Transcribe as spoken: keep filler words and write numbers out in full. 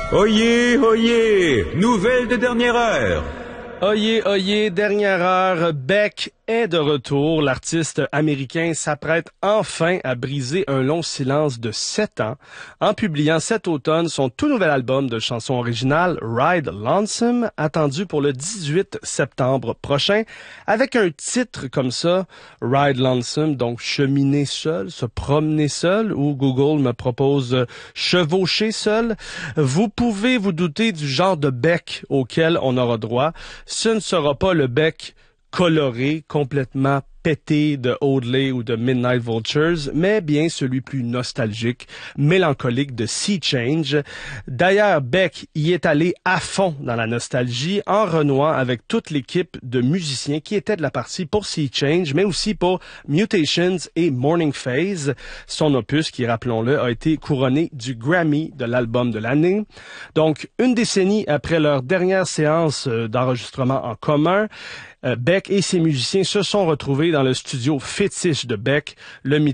Oyez, oyez, nouvelle de dernière heure. Oyez, oyez, dernière heure, Beck est de retour. L'artiste américain s'apprête enfin à briser un long silence de sept ans en publiant cet automne son tout nouvel album de chansons originales, Ride Lonesome, attendu pour le dix-huit septembre prochain, avec un titre comme ça, Ride Lonesome, donc cheminer seul, se promener seul, ou Google me propose euh, chevaucher seul. Vous pouvez vous douter du genre de Beck auquel on aura droit. Ce ne sera pas le Beck coloré, complètement pété de Odelay ou de Midnight Vultures, mais bien celui plus nostalgique, mélancolique de Sea Change. D'ailleurs, Beck y est allé à fond dans la nostalgie en renouant avec toute l'équipe de musiciens qui étaient de la partie pour Sea Change, mais aussi pour Mutations et Morning Phase. Son opus, qui, rappelons-le, a été couronné du Grammy de l'album de l'année. Donc, une décennie après leur dernière séance d'enregistrement en commun, Beck et ses musiciens se sont retrouvés dans le studio fétiche de Beck, le